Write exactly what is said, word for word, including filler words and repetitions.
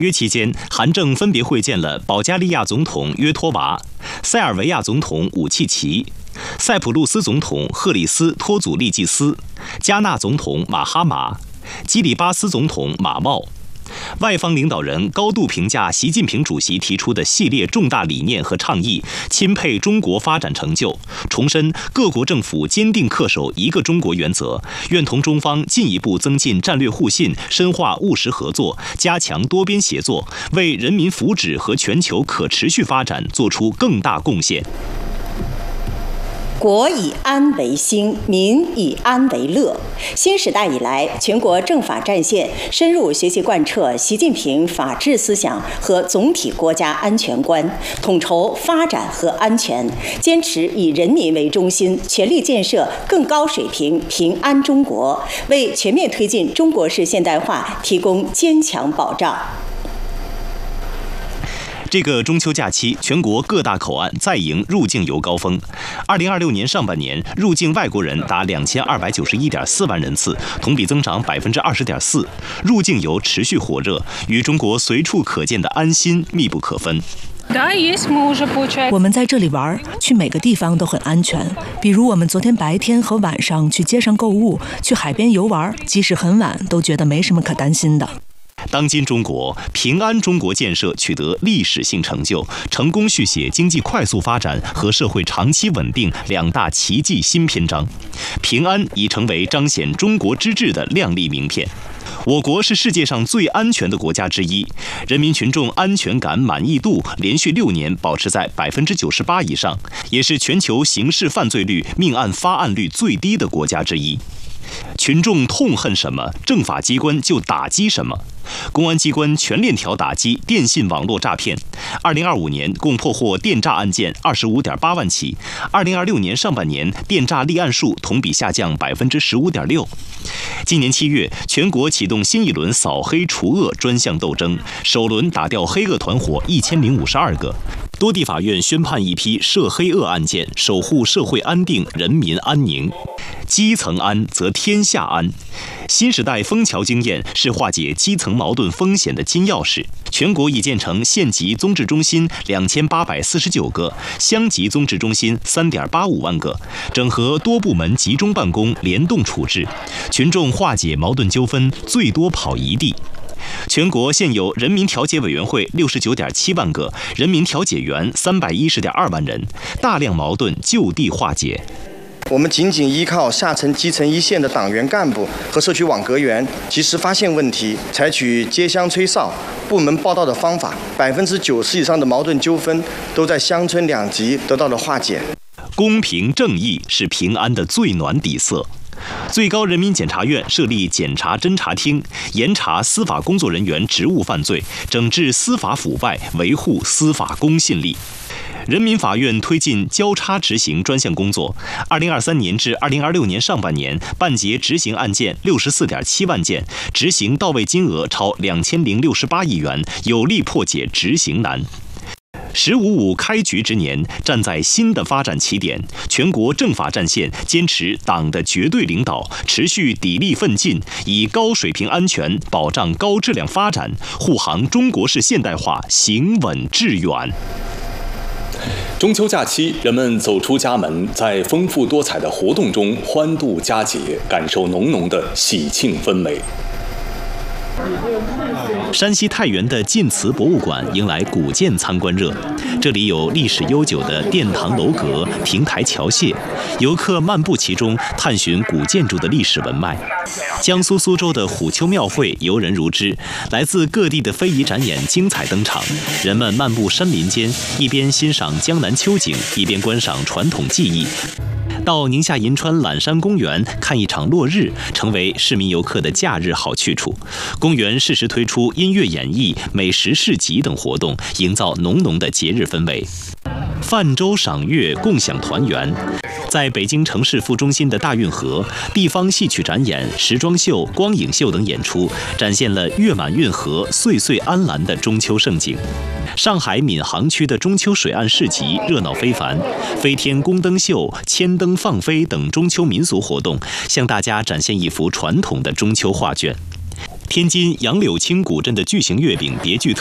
约期间，韩正分别会见了保加利亚总统约托娃、塞尔维亚总统武契奇、塞浦路斯总统赫里斯托祖利季斯、加纳总统马哈马、基里巴斯总统马茂。外方领导人高度评价习近平主席提出的系列重大理念和倡议，钦佩中国发展成就，重申各国政府坚定恪守一个中国原则，愿同中方进一步增进战略互信，深化务实合作，加强多边协作，为人民福祉和全球可持续发展做出更大贡献。 国以安为兴，民以安为乐。新时代以来，全国政法战线深入学习贯彻习近平法治思想和总体国家安全观，统筹发展和安全，坚持以人民为中心，全力建设更高水平平安中国，为全面推进中国式现代化提供坚强保障。 这个中秋假期，全国各大口岸再迎入境游高峰。二零二六年上半年，入境外国人达两千二百九十一点四万人次，同比增长百分之二十点四。入境游持续火热，与中国随处可见的安心密不可分。 我们在这里玩，去每个地方都很安全。比如我们昨天白天和晚上去街上购物，去海边游玩，即使很晚，都觉得没什么可担心的。 当今中国平安中国建设取得历史性成就，成功续写经济快速发展和社会长期稳定两大奇迹新篇章。平安已成为彰显中国之治的亮丽名片。我国是世界上最安全的国家之一，人民群众安全感满意度连续六年保持在百分之九十八以上，也是全球刑事犯罪率、命案发案率最低的国家之一。群众痛恨什么，政法机关就打击什么。公安机关全链条打击电信网络诈骗，二零二五年共破获电诈案件二十五点八万起，二零二六年上半年电诈立案数同比下降百分之十五点六。今年七月，全国启动新一轮扫黑除恶专项斗争，首轮打掉黑恶团伙一千零五十二个。多地法院宣判一批涉黑恶案件，守护社会安定、人民安宁。基层安则天下安。新时代枫桥经验是化解基层矛盾风险的金钥匙。全国已建成县级综治中心两千八百四十九个，乡级综治中心三点八五万个，整合多部门集中办公、联动处置，群众化解矛盾纠纷最多跑一地。全国现有人民调解委员会六十九点七万个，人民调解员三百一十点二万人，大量矛盾就地化解。 我们仅仅依靠下层基层一线的党员干部和社区网格员及时发现问题，采取接乡催哨、部门报到的方法，百分之九十以上的矛盾纠纷都在乡村两级得到了化解。 公平正义是平安的最暖底色。最高人民检察院设立检察侦查厅，严查司法工作人员职务犯罪，整治司法腐败，维护司法公信力。人民法院推进交叉执行专项工作，二零二三年至二零二六年上半年办结执行案件六十四点七万件，执行到位金额超两千零六十八亿元，有力破解执行难。十五五开局之年，站在新的发展起点，全国政法战线坚持党的绝对领导，持续砥砺奋进，以高水平安全保障高质量发展，护航中国式现代化行稳致远。 中秋假期，人们走出家门，在丰富多彩的活动中欢度佳节，感受浓浓的喜庆氛围。 山西太原的晋祠博物馆迎来古建参观热，这里有历史悠久的殿堂楼阁、亭台桥榭，游客漫步其中，探寻古建筑的历史文脉。江苏苏州的虎丘庙会游人如织，来自各地的非遗展演精彩登场，人们漫步山林间，一边欣赏江南秋景，一边观赏传统技艺。到宁夏银川揽山公园看一场落日，成为市民游客的假日好去处。公园适时推出音乐演绎、美食市集等活动，营造浓浓的节日氛围。泛舟赏月，共享团圆。在北京城市副中心的大运河，地方戏曲展演、时装秀、光影秀等演出，展现了月满运河、岁岁安澜的中秋盛景。上海闵行区的中秋水岸市集热闹非凡，飞天宫灯秀、千灯放飞等中秋民俗活动，向大家展现一幅传统的中秋画卷。 天津杨柳青古镇的巨型月饼别具特